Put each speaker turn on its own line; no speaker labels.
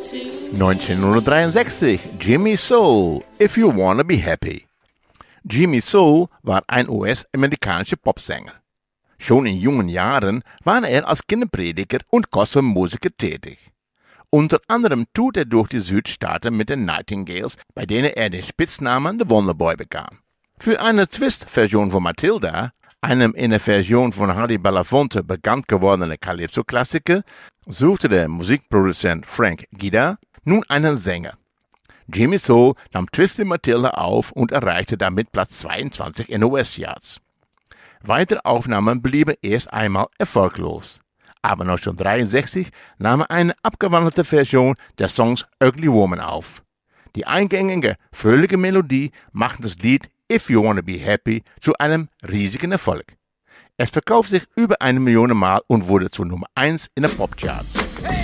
1963, Jimmy Soul, If You Wanna Be Happy. Jimmy Soul war ein US-amerikanischer Popsänger. Schon in jungen Jahren war er als Kinderprediger und Gospelmusiker tätig. Unter anderem tourte er durch die Südstaaten mit den Nightingales, bei denen er den Spitznamen The Wonderboy bekam. Für eine Twist-Version von Matilda, einem in der Version von Harry Belafonte bekannt gewordenen Calypso-Klassiker, suchte der Musikproduzent Frank Guida nun einen Sänger. Jimmy Soul nahm Twisted Matilda auf und erreichte damit Platz 22 in US-Charts. Weitere Aufnahmen blieben erst einmal erfolglos. Aber 1963 nahm er eine abgewandelte Version der Songs Ugly Woman auf. Die eingängige, fröhliche Melodie machte das Lied If You Wanna Be Happy zu einem riesigen Erfolg. Es verkaufte sich über 1 Million Mal und wurde zur Nummer 1 in den Popcharts.